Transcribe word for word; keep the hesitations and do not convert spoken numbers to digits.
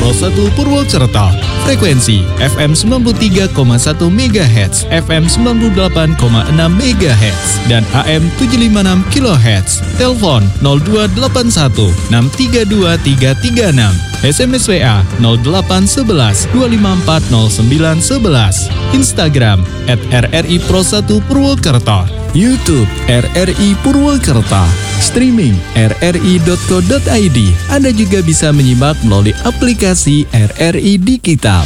Pro satu Purwokerto. Frekuensi F M sembilan puluh tiga koma satu megahertz, F M sembilan puluh delapan koma enam megahertz, dan A M tujuh lima enam kilohertz. Telepon nol dua delapan satu enam tiga dua tiga tiga enam. S M S W A nol delapan satu satu dua lima empat nol sembilan satu satu. Instagram at R R I Pro satu Purwokerto. YouTube R R I Purwokerto. Streaming r r i dot co dot i d. Anda juga bisa menyimak melalui aplikasi R R I Digital.